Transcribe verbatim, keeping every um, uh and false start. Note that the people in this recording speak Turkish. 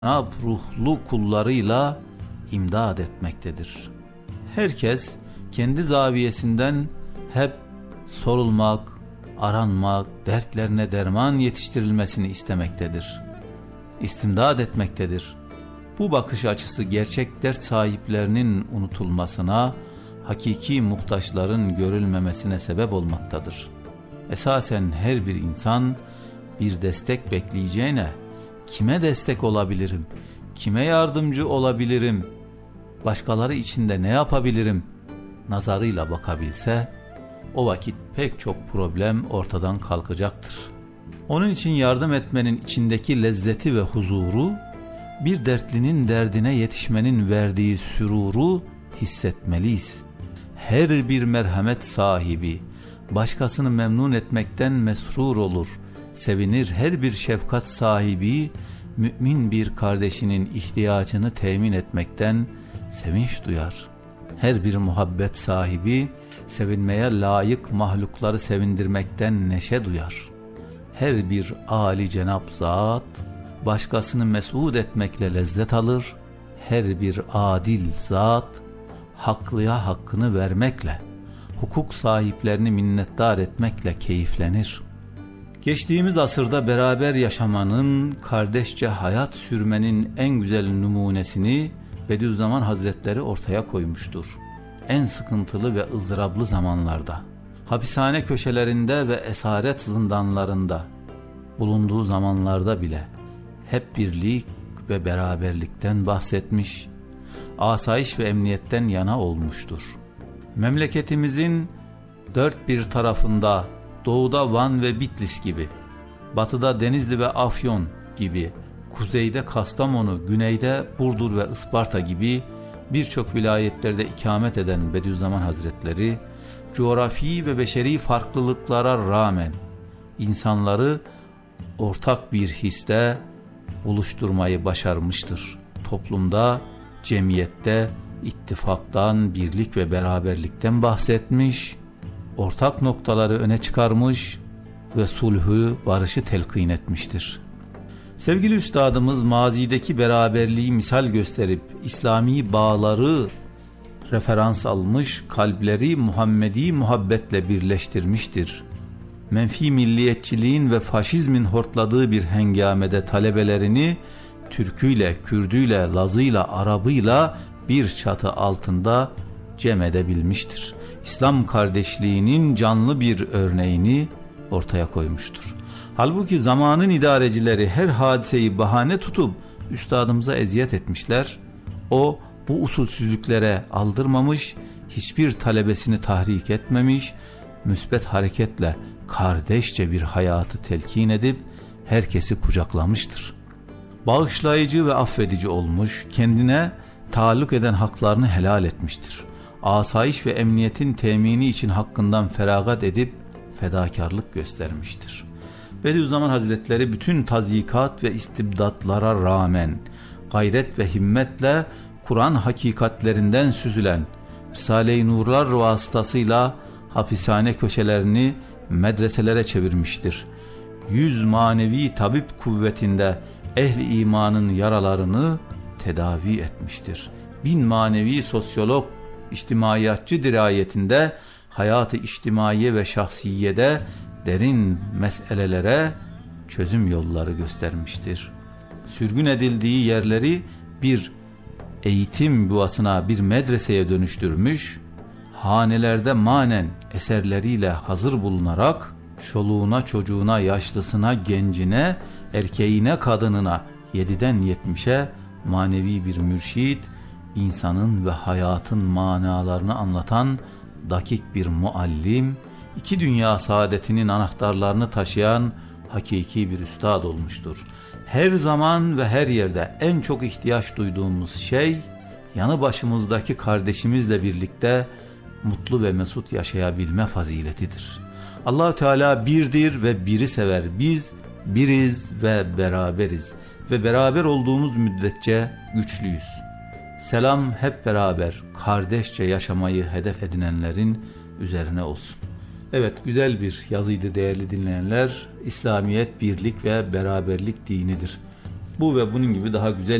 Cenab-ı ruhlu kullarıyla imdad etmektedir. Herkes kendi zaviyesinden hep sorulmak, aranmak, dertlerine derman yetiştirilmesini istemektedir. İstimdad etmektedir. Bu bakış açısı gerçek dert sahiplerinin unutulmasına, hakiki muhtaçların görülmemesine sebep olmaktadır. Esasen her bir insan bir destek bekleyeceğine, kime destek olabilirim, kime yardımcı olabilirim, başkaları için de ne yapabilirim nazarıyla bakabilse, o vakit pek çok problem ortadan kalkacaktır. Onun için yardım etmenin içindeki lezzeti ve huzuru, bir dertlinin derdine yetişmenin verdiği süruru hissetmeliyiz. Her bir merhamet sahibi, başkasını memnun etmekten mesrur olur, sevinir. Her bir şefkat sahibi, mümin bir kardeşinin ihtiyacını temin etmekten sevinç duyar. Her bir muhabbet sahibi, sevinmeye layık mahlukları sevindirmekten neşe duyar. Her bir âli cenab zat, başkasını mes'ud etmekle lezzet alır. Her bir adil zat, haklıya hakkını vermekle, hukuk sahiplerini minnettar etmekle keyiflenir. Geçtiğimiz asırda beraber yaşamanın, kardeşçe hayat sürmenin en güzel numunesini Bediüzzaman Hazretleri ortaya koymuştur. En sıkıntılı ve ızdıraplı zamanlarda, hapishane köşelerinde ve esaret zindanlarında bulunduğu zamanlarda bile hep birlik ve beraberlikten bahsetmiş, asayiş ve emniyetten yana olmuştur. Memleketimizin dört bir tarafında, doğuda Van ve Bitlis gibi, batıda Denizli ve Afyon gibi, kuzeyde Kastamonu, güneyde Burdur ve Isparta gibi birçok vilayetlerde ikamet eden Bediüzzaman Hazretleri, coğrafi ve beşeri farklılıklara rağmen insanları ortak bir histe buluşturmayı başarmıştır. Toplumda, cemiyette ittifaktan, birlik ve beraberlikten bahsetmiş, ortak noktaları öne çıkarmış ve sulhü, barışı telkin etmiştir. Sevgili üstadımız mazideki beraberliği misal gösterip İslami bağları referans almış, kalpleri Muhammedi muhabbetle birleştirmiştir. Menfi milliyetçiliğin ve faşizmin hortladığı bir hengamede talebelerini Türküyle, Kürdüyle, Lazıyla, Arabıyla bir çatı altında cem edebilmiştir. İslam kardeşliğinin canlı bir örneğini ortaya koymuştur. Halbuki zamanın idarecileri her hadiseyi bahane tutup üstadımıza eziyet etmişler. O bu usulsüzlüklere aldırmamış, hiçbir talebesini tahrik etmemiş, müsbet hareketle kardeşçe bir hayatı telkin edip herkesi kucaklamıştır. Bağışlayıcı ve affedici olmuş, kendine taalluk eden haklarını helal etmiştir. Asayiş ve emniyetin temini için hakkından feragat edip fedakarlık göstermiştir. Bediüzzaman Hazretleri bütün tazyikat ve istibdatlara rağmen gayret ve himmetle Kur'an hakikatlerinden süzülen Risale-i Nurlar vasıtasıyla hapishane köşelerini medreselere çevirmiştir. Yüz manevi tabip kuvvetinde ehli imanın yaralarını tedavi etmiştir. Bin manevi sosyolog, içtimaiyatçı dirayetinde hayatı içtimaiye ve şahsiyede derin meselelere çözüm yolları göstermiştir. Sürgün edildiği yerleri bir eğitim yuvasına, bir medreseye dönüştürmüş, hanelerde manen eserleriyle hazır bulunarak çoluğuna, çocuğuna, yaşlısına, gencine, erkeğine, kadınına yediden yetmişe manevi bir mürşit, insanın ve hayatın manalarını anlatan dakik bir muallim, iki dünya saadetinin anahtarlarını taşıyan hakiki bir üstad olmuştur. Her zaman ve her yerde en çok ihtiyaç duyduğumuz şey, yanı başımızdaki kardeşimizle birlikte mutlu ve mesut yaşayabilme faziletidir. Allah-u Teala birdir ve biri sever. Biz biriz ve beraberiz ve beraber olduğumuz müddetçe güçlüyüz. Selam hep beraber kardeşçe yaşamayı hedef edinenlerin üzerine olsun. Evet, güzel bir yazıydı değerli dinleyenler. İslamiyet birlik ve beraberlik dinidir. Bu ve bunun gibi daha güzel